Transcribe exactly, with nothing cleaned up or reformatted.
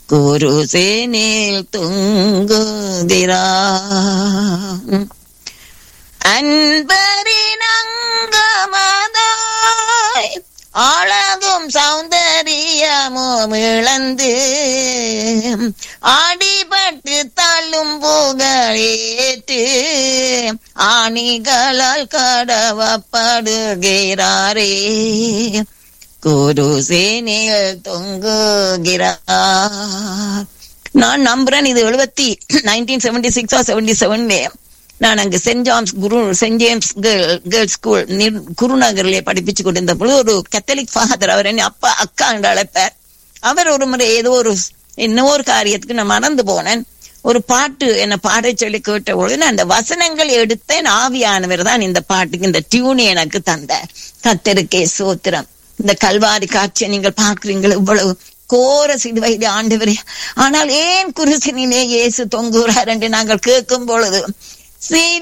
குருசேனில் தொங்குகிறார். அன்பரின் அங்கமதாய் அழகும் சௌந்தரியமும் இழந்து ஆடிபட்டு தள்ளும் புகழேற்று ஆணிகளால் கடவப்படுகிறாரே குருசேனில் தொங்குகிறார். நான் நம்புறேன் இது எழுபத்தி நைன்டீன் செவன்டி சிக்ஸ் செவன்டி செவன்ல நான் அங்கு சென்ட் ஜான்ஸ் குரு சென்ட் ஜேம்ஸ் கேர்ள்ஸ் ஸ்கூல் குருநகரிலே படிப்பிச்சு கொண்டிருந்த பொழுது ஒரு கத்தலிக் ஃபாதர், அவர் என்ன அப்பா அக்கா என்று அழைப்பார். அவர் ஒரு முறை ஏதோ ஒரு இன்னொரு காரியத்துக்கு நான் மறந்து போனேன். ஒரு பாட்டு என்ன பாட சொல்லி கேட்ட பொழுது நான் அந்த வசனங்கள் எடுத்தேன். ஆவியானவர் தான் இந்த பாட்டுக்கு இந்த டியூனி எனக்கு தந்தார். கர்த்தருக்கே சோத்திரம். இந்த கல்வாரி காட்சியை நீங்கள் பார்க்கிறீங்கள், இவ்வளவு கோர சிலுவையிலே ஆண்டவரே, ஆனால் ஏன் குருசினிலே இயேசு தொங்குகிறார் என்று நாங்கள் கேட்கும் பொழுது